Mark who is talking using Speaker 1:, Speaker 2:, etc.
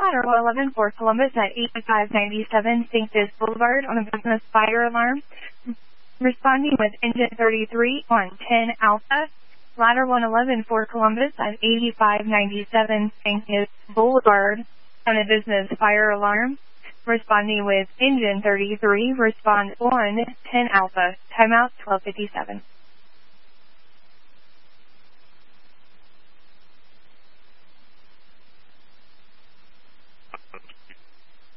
Speaker 1: Ladder 111 for Columbus at 8597 St. Biz Boulevard on a business fire alarm. Responding with engine 33 on 10 Alpha. Ladder 111 for Columbus at 8597 St. Biz Boulevard on a business fire alarm. Responding with engine 33, respond on 10 Alpha. Timeout 1257.